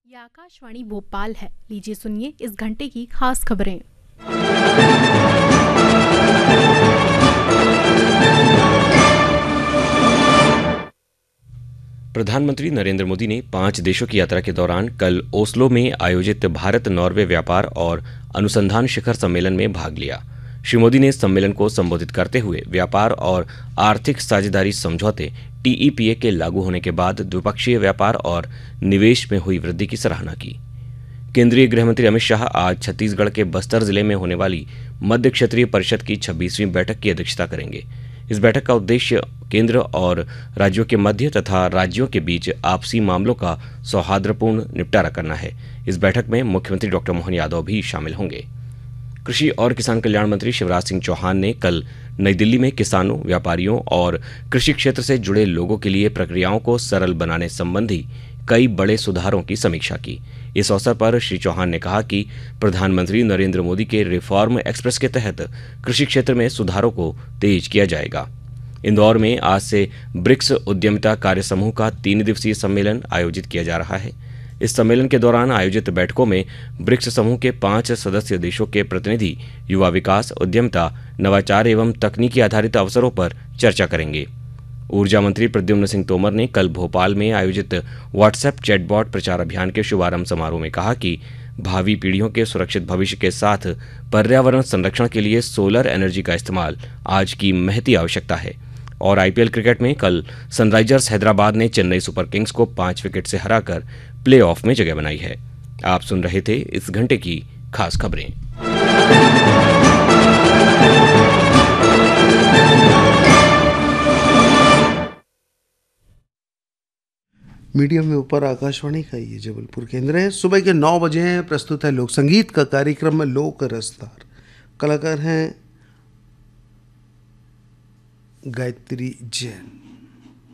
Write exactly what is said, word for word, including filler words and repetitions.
ये आकाशवाणी भोपाल है। लीजिए सुनिए इस घंटे की खास खबरें। प्रधानमंत्री नरेंद्र मोदी ने पांच देशों की यात्रा के दौरान कल ओस्लो में आयोजित भारत नॉर्वे व्यापार और अनुसंधान शिखर सम्मेलन में भाग लिया। श्री मोदी ने सम्मेलन को संबोधित करते हुए व्यापार और आर्थिक साझेदारी समझौते टीईपीए के लागू होने के बाद द्विपक्षीय व्यापार और निवेश में हुई वृद्धि की सराहना की। केंद्रीय गृह मंत्री अमित शाह आज छत्तीसगढ़ के बस्तर जिले में होने वाली मध्य क्षेत्रीय परिषद की छब्बीसवीं बैठक की अध्यक्षता करेंगे। इस बैठक का उद्देश्य केंद्र और राज्यों के मध्य तथा राज्यों के बीच आपसी मामलों का सौहार्दपूर्ण निपटारा करना है। इस बैठक में मुख्यमंत्री डॉक्टर मोहन यादव भी शामिल होंगे। कृषि और किसान कल्याण मंत्री शिवराज सिंह चौहान ने कल नई दिल्ली में किसानों, व्यापारियों और कृषि क्षेत्र से जुड़े लोगों के लिए प्रक्रियाओं को सरल बनाने संबंधी कई बड़े सुधारों की समीक्षा की। इस अवसर पर श्री चौहान ने कहा कि प्रधानमंत्री नरेंद्र मोदी के रिफॉर्म एक्सप्रेस के तहत कृषि क्षेत्र में सुधारों को तेज किया जाएगा। इंदौर में आज से ब्रिक्स उद्यमिता कार्य समूह का तीन दिवसीय सम्मेलन आयोजित किया जा रहा है। इस सम्मेलन के दौरान आयोजित बैठकों में ब्रिक्स समूह के पांच सदस्य देशों के प्रतिनिधि युवा विकास, उद्यमिता, नवाचार एवं तकनीकी आधारित अवसरों पर चर्चा करेंगे। ऊर्जा मंत्री प्रद्युम्न सिंह तोमर ने कल भोपाल में आयोजित व्हाट्सएप चैटबॉट प्रचार अभियान के शुभारंभ समारोह में कहा कि भावी पीढ़ियों के सुरक्षित भविष्य के साथ पर्यावरण संरक्षण के लिए सोलर एनर्जी का इस्तेमाल आज की महती आवश्यकता है। और आईपीएल क्रिकेट में कल सनराइजर्स हैदराबाद ने चेन्नई सुपर किंग्स को पांच विकेट से हराकर प्लेऑफ में जगह बनाई है। आप सुन रहे थे इस घंटे की खास खबरें। मीडियम में ऊपर आकाशवाणी का ये जबलपुर केंद्र है। सुबह के नौ बजे हैं। प्रस्तुत है लोक संगीत का कार्यक्रम में लोक रसदार। कलाकार हैं गायत्री जैन।